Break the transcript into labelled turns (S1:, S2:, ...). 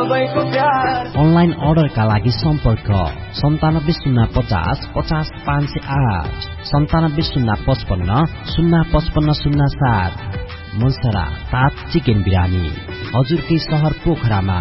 S1: सबैको प्यार।
S2: अनलाइन अर्डरका लागि सम्पर्क 9705050508 970555055507। मुसरा 7 चिकन बिरानी हजुरकै शहर पोखरामा